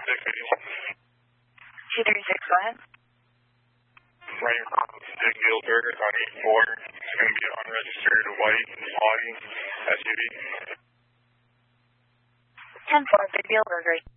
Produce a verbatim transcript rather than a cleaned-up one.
six eighty. two three six, go ahead. Right across Big Deal Burgers on eight four. It's going to be an unregistered white Audi S U V. ten four, Big Deal Burgers.